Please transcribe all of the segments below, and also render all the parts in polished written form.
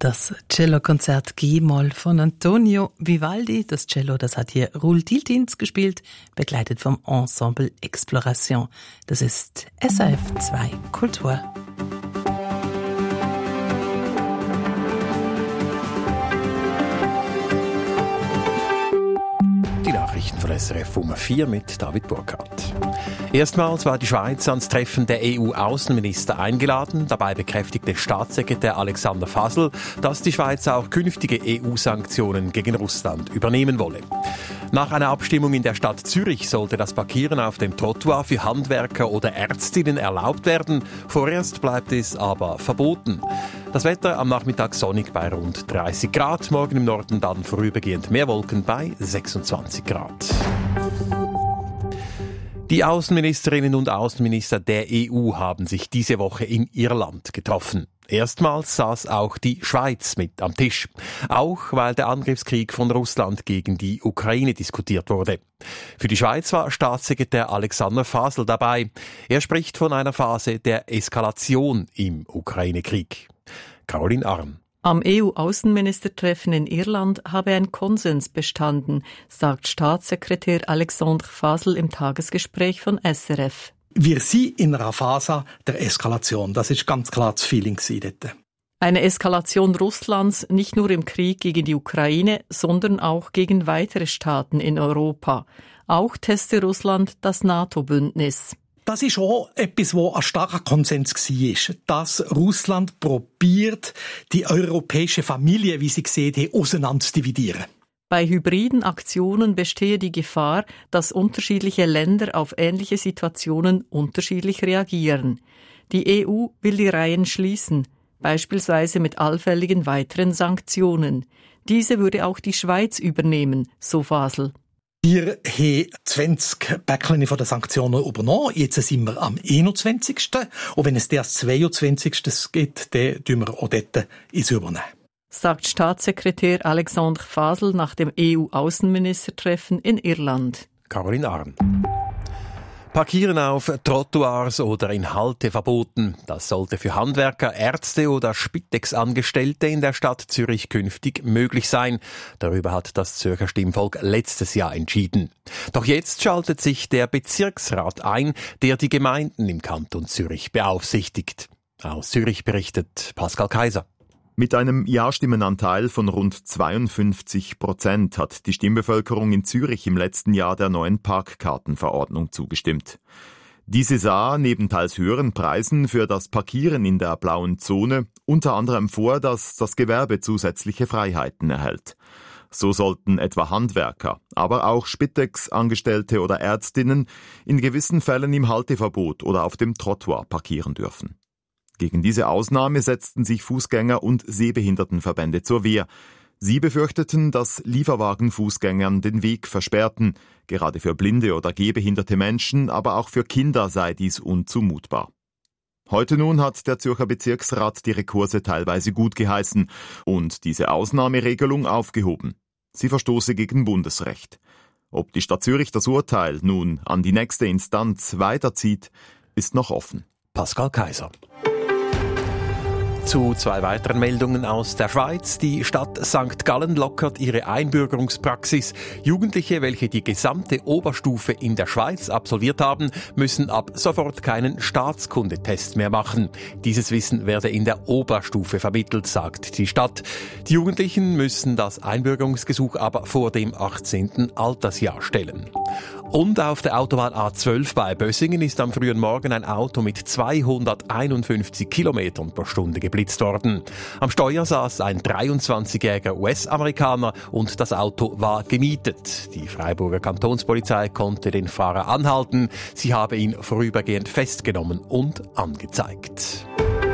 Das Cellokonzert G-Moll von Antonio Vivaldi. Das Cello, das hat hier Roel Tiltins gespielt, begleitet vom Ensemble Exploration. Das ist SRF 2 Kultur. Die Nachrichten von SRF um 4 mit David Burkhardt. Erstmals war die Schweiz ans Treffen der EU-Außenminister eingeladen. Dabei bekräftigte Staatssekretär Alexander Fasel, dass die Schweiz auch künftige EU-Sanktionen gegen Russland übernehmen wolle. Nach einer Abstimmung in der Stadt Zürich sollte das Parkieren auf dem Trottoir für Handwerker oder Ärztinnen erlaubt werden. Vorerst bleibt es aber verboten. Das Wetter am Nachmittag sonnig bei rund 30 Grad. Morgen im Norden dann vorübergehend mehr Wolken bei 26 Grad. Die Außenministerinnen und Außenminister der EU haben sich diese Woche in Irland getroffen. Erstmals saß auch die Schweiz mit am Tisch. Auch weil der Angriffskrieg von Russland gegen die Ukraine diskutiert wurde. Für die Schweiz war Staatssekretär Alexander Fasel dabei. Er spricht von einer Phase der Eskalation im Ukraine-Krieg. Caroline Arn. Am EU-Außenministertreffen in Irland habe ein Konsens bestanden, sagt Staatssekretär Alexander Fasel im Tagesgespräch von SRF. Wir sind in einer Phase der Eskalation. Das ist ganz klar das Feeling dort. Eine Eskalation Russlands nicht nur im Krieg gegen die Ukraine, sondern auch gegen weitere Staaten in Europa. Auch teste Russland das NATO-Bündnis. Das ist auch etwas, wo ein starker Konsens war, dass Russland probiert, die europäische Familie, wie sie gesehen haben, auseinander zu dividieren. Bei hybriden Aktionen bestehe die Gefahr, dass unterschiedliche Länder auf ähnliche Situationen unterschiedlich reagieren. Die EU will die Reihen schließen, beispielsweise mit allfälligen weiteren Sanktionen. Diese würde auch die Schweiz übernehmen, so Fasel. Wir haben 20 Päckchen von den Sanktionen übernommen. Jetzt sind wir am 21. Und wenn es das 22. gibt, dann tun wir auch dort ins Übernehmen. Sagt Staatssekretär Alexander Fasel nach dem EU-Außenministertreffen in Irland. Caroline Arn. Parkieren auf Trottoirs oder in Halteverboten. Das sollte für Handwerker, Ärzte oder Spitex-Angestellte in der Stadt Zürich künftig möglich sein. Darüber hat das Zürcher Stimmvolk letztes Jahr entschieden. Doch jetzt schaltet sich der Bezirksrat ein, der die Gemeinden im Kanton Zürich beaufsichtigt. Aus Zürich berichtet Pascal Kaiser. Mit einem Ja-Stimmenanteil von rund 52% hat die Stimmbevölkerung in Zürich im letzten Jahr der neuen Parkkartenverordnung zugestimmt. Diese sah neben teils höheren Preisen für das Parkieren in der blauen Zone unter anderem vor, dass das Gewerbe zusätzliche Freiheiten erhält. So sollten etwa Handwerker, aber auch Spitex-Angestellte oder Ärztinnen in gewissen Fällen im Halteverbot oder auf dem Trottoir parkieren dürfen. Gegen diese Ausnahme setzten sich Fußgänger- und Sehbehindertenverbände zur Wehr. Sie befürchteten, dass Lieferwagen Fußgängern den Weg versperrten. Gerade für blinde oder gehbehinderte Menschen, aber auch für Kinder sei dies unzumutbar. Heute nun hat der Zürcher Bezirksrat die Rekurse teilweise gut geheißen und diese Ausnahmeregelung aufgehoben. Sie verstoße gegen Bundesrecht. Ob die Stadt Zürich das Urteil nun an die nächste Instanz weiterzieht, ist noch offen. Pascal Kaiser. Zu zwei weiteren Meldungen aus der Schweiz. Die Stadt St. Gallen lockert ihre Einbürgerungspraxis. Jugendliche, welche die gesamte Oberstufe in der Schweiz absolviert haben, müssen ab sofort keinen Staatskundetest mehr machen. Dieses Wissen werde in der Oberstufe vermittelt, sagt die Stadt. Die Jugendlichen müssen das Einbürgerungsgesuch aber vor dem 18. Altersjahr stellen. Und auf der Autobahn A12 bei Bösingen ist am frühen Morgen ein Auto mit 251 Kilometern pro Stunde geblitzt worden. Am Steuer saß ein 23-jähriger US-Amerikaner und das Auto war gemietet. Die Freiburger Kantonspolizei konnte den Fahrer anhalten. Sie habe ihn vorübergehend festgenommen und angezeigt.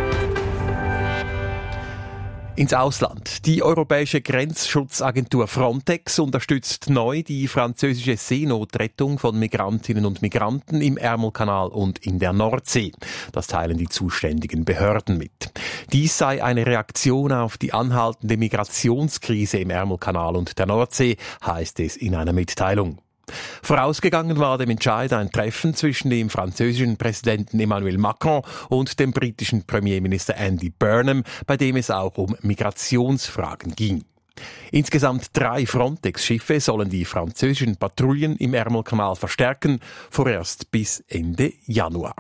Ins Ausland. Die Europäische Grenzschutzagentur Frontex unterstützt neu die französische Seenotrettung von Migrantinnen und Migranten im Ärmelkanal und in der Nordsee. Das teilen die zuständigen Behörden mit. Dies sei eine Reaktion auf die anhaltende Migrationskrise im Ärmelkanal und der Nordsee, heißt es in einer Mitteilung. Vorausgegangen war dem Entscheid ein Treffen zwischen dem französischen Präsidenten Emmanuel Macron und dem britischen Premierminister Andy Burnham, bei dem es auch um Migrationsfragen ging. Insgesamt 3 Frontex-Schiffe sollen die französischen Patrouillen im Ärmelkanal verstärken, vorerst bis Ende Januar.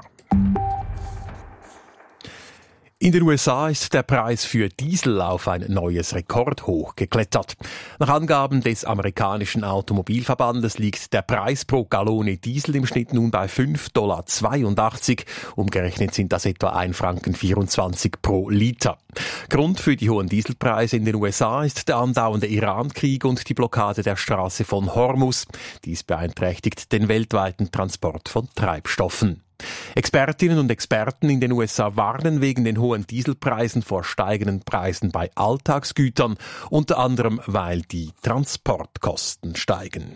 In den USA ist der Preis für Diesel auf ein neues Rekordhoch geklettert. Nach Angaben des amerikanischen Automobilverbandes liegt der Preis pro Gallone Diesel im Schnitt nun bei $5,82. Umgerechnet sind das etwa 1,24 Franken pro Liter. Grund für die hohen Dieselpreise in den USA ist der andauernde Iran-Krieg und die Blockade der Straße von Hormuz. Dies beeinträchtigt den weltweiten Transport von Treibstoffen. Expertinnen und Experten in den USA warnen wegen den hohen Dieselpreisen vor steigenden Preisen bei Alltagsgütern, unter anderem weil die Transportkosten steigen.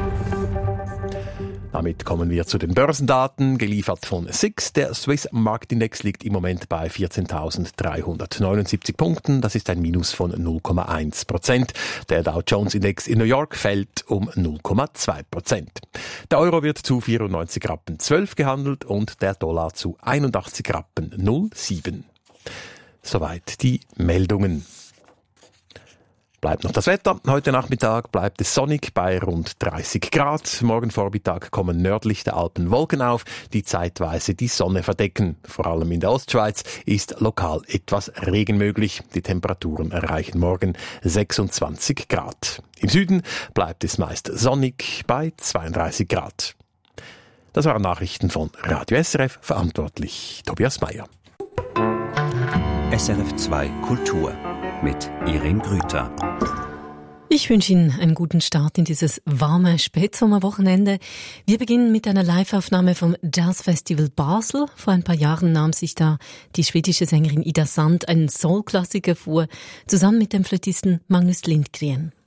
Damit kommen wir zu den Börsendaten, geliefert von SIX. Der Swiss Marktindex liegt im Moment bei 14.379 Punkten. Das ist ein Minus von 0,1%. Der Dow Jones Index in New York fällt um 0,2%. Der Euro wird zu 94,12 Rappen gehandelt und der Dollar zu 81,07 Rappen. Soweit die Meldungen. Bleibt noch das Wetter. Heute Nachmittag bleibt es sonnig bei rund 30 Grad. Morgen Vormittag kommen nördlich der Alpen Wolken auf, die zeitweise die Sonne verdecken. Vor allem in der Ostschweiz ist lokal etwas Regen möglich. Die Temperaturen erreichen morgen 26 Grad. Im Süden bleibt es meist sonnig bei 32 Grad. Das waren Nachrichten von Radio SRF, verantwortlich Tobias Meyer. SRF 2 Kultur mit Irene Grüter. Ich wünsche Ihnen einen guten Start in dieses warme Spätsommerwochenende. Wir beginnen mit einer Live-Aufnahme vom Jazzfestival Basel. Vor ein paar Jahren nahm sich da die schwedische Sängerin Ida Sand einen Soul-Klassiker vor, zusammen mit dem Flötisten Magnus Lindgren.